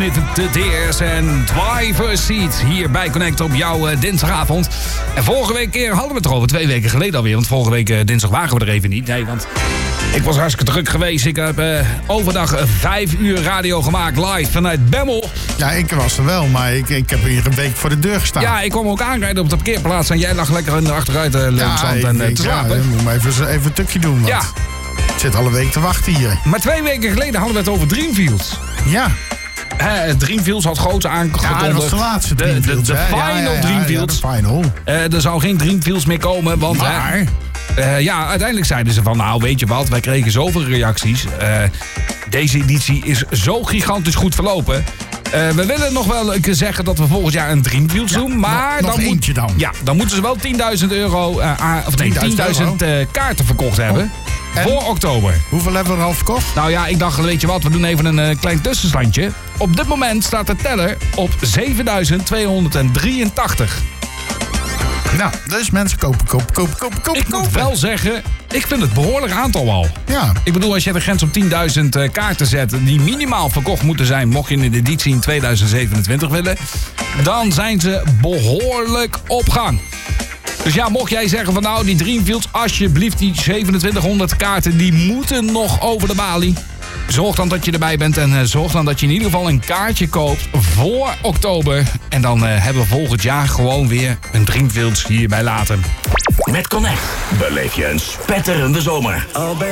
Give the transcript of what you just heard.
met The Tears en Driver's Seat hier bij Connect op jouw dinsdagavond. En vorige week hadden we het erover, 2 weken geleden alweer. Want vorige week dinsdag waren we er even niet. Nee, want ik was hartstikke druk geweest. Ik heb overdag 5 uur radio gemaakt live vanuit Bemmel. Ja, ik was er wel, maar ik heb hier een week voor de deur gestaan. Ja, ik kwam ook aanrijden op de parkeerplaats en jij lag lekker in de achteruit leunzand te slapen. Ja, moet maar even een tukje doen. Want ik zit alle week te wachten hier. Maar 2 weken geleden hadden we het over Dreamfields. Ja. Dreamfields had groot aangekondigd. Ja, dat was de laatste Dreamfields. De final Dreamfields. Ja, de final. Er zou geen Dreamfields meer komen, want... Maar... uiteindelijk zeiden ze van, nou weet je wat, wij kregen zoveel reacties. Deze editie is zo gigantisch goed verlopen. We willen nog wel een keer zeggen dat we volgend jaar een Dreamfields doen. Maar nog eentje dan. Ja, dan moeten ze wel 10.000 kaarten verkocht hebben. Voor oktober. Hoeveel hebben we er al verkocht? Nou ja, ik dacht, weet je wat, we doen even een klein tussenstandje. Op dit moment staat de teller op 7.283. Nou, dus mensen kopen. Ik moet wel zeggen, ik vind het behoorlijk aantal al. Ja. Ik bedoel, als je de grens op 10.000 kaarten zet... die minimaal verkocht moeten zijn... mocht je in de editie in 2027 willen... dan zijn ze behoorlijk op gang. Dus ja, mocht jij zeggen van nou, die Dreamfields... alsjeblieft, die 2700 kaarten... die moeten nog over de balie... Zorg dan dat je erbij bent en zorg dan dat je in ieder geval een kaartje koopt voor oktober. En dan hebben we volgend jaar gewoon weer een Dreamfields hier bij Laten. Met Connect beleef je een spetterende zomer.